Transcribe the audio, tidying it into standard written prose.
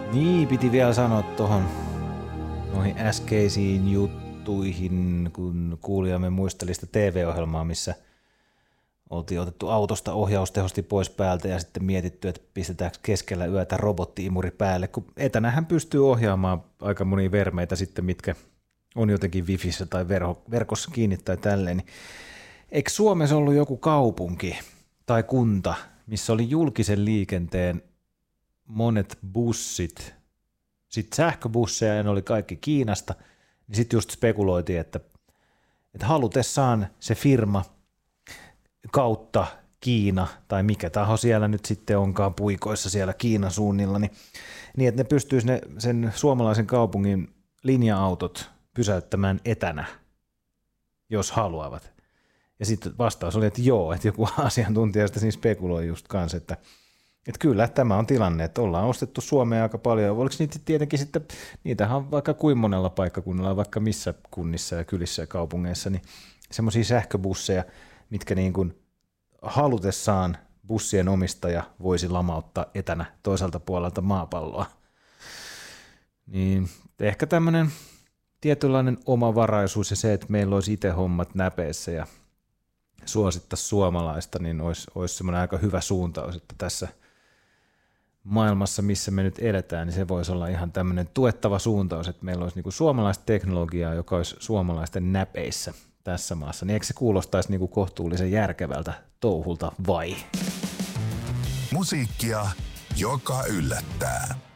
Niin, piti vielä sanoa tuohon noihin äskeisiin juttuihin, kun kuulijamme muisteli sitä TV-ohjelmaa, missä oltiin otettu autosta ohjaustehosti pois päältä ja sitten mietitty, että pistetäänkö keskellä yötä robotti-imuri päälle, kun etänähän pystyy ohjaamaan aika monia vermeitä sitten, mitkä on jotenkin wifissä tai verkossa kiinni tai tälleen. Eikö Suomessa ollut joku kaupunki tai kunta, missä oli julkisen liikenteen monet bussit, sitten sähköbusseja ja ne oli kaikki Kiinasta, niin sitten just spekuloitiin, että halutessaan se firma kautta Kiina tai mikä taho siellä nyt sitten onkaan puikoissa siellä Kiinan suunnilla, niin että ne pystyisi sen suomalaisen kaupungin linja-autot pysäyttämään etänä, jos haluavat. Ja sitten vastaus oli, että joo, että joku asiantuntija sitä siinä spekuloi just kanssa, että kyllä tämä on tilanne, että ollaan ostettu Suomeen aika paljon. Oliko niitä tietenkin sitten, niitähän on vaikka kuin monella paikkakunnalla, vaikka missä kunnissa ja kylissä ja kaupungeissa, niin semmoisia sähköbusseja, mitkä niin kuin halutessaan bussien omistaja voisi lamauttaa etänä toiselta puolelta maapalloa. Niin ehkä tämmöinen tietynlainen omavaraisuus ja se, että meillä olisi itse hommat näpeissä ja suosittaisi suomalaista, niin olisi semmoinen aika hyvä suuntaus, että tässä maailmassa, missä me nyt eletään, niin se voisi olla ihan tämmöinen tuettava suuntaus, että meillä olisi niinku suomalaista teknologiaa, joka olisi suomalaisten näpeissä tässä maassa. Niin eikö se kuulostaisi niinku kohtuullisen järkevältä touhulta vai? Musiikkia, joka yllättää.